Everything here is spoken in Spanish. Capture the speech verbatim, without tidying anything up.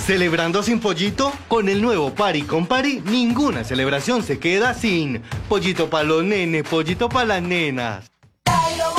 ¿Celebrando sin pollito? Con el nuevo Pari con Pari, ninguna celebración se queda sin pollito para los nenes, pollito para las nenas.